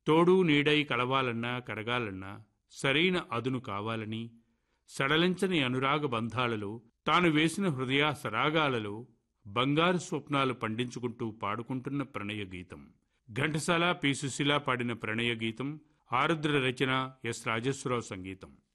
తోడు నీడై కలవాలన్నా కరగాలన్నా సరైన అదును కావాలని, సడలించని అనురాగ బంధాలలో తాను వేసిన హృదయ సరాగాలలో బంగారు స్వప్నాలు పండించుకుంటూ పాడుకుంటున్న ప్రణయ గీతం. ఘంటసాల, పి. సుశీల పాడిన ప్రణయ గీతం. ఆరుద్ర రచన, ఎస్. రాజేశ్వరరావు సంగీతం.